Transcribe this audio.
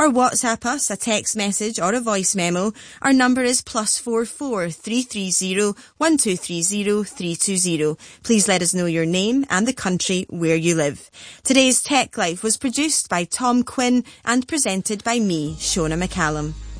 or WhatsApp us a text message or a voice memo. Our number is +44 330 1230 320. Please let us know your name and the country where you live. Today's Tech Life was produced by Tom Quinn and presented by me, Shona McCallum.